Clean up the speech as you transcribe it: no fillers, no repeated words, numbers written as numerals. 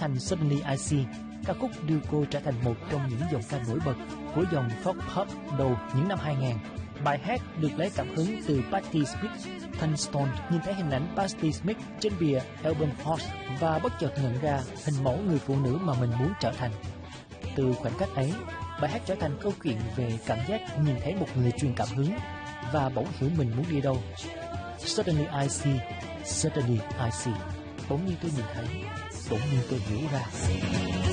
thành Suddenly I See. Ca khúc đưa cô trở thành một trong những dòng ca nổi bật của dòng folk pop đầu những năm 2000. Bài hát được lấy cảm hứng từ Patti Smith. Thanh Stone nhìn thấy hình ảnh Patti Smith trên bìa album Horse và bất chợt nhận ra hình mẫu người phụ nữ mà mình muốn trở thành. Từ khoảnh khắc ấy, bài hát trở thành câu chuyện về cảm giác nhìn thấy một người truyền cảm hứng và bỗng hiểu mình muốn đi đâu. Suddenly I see, suddenly I see. Bỗng nhiên tôi nhìn thấy, bỗng nhiên tôi hiểu ra.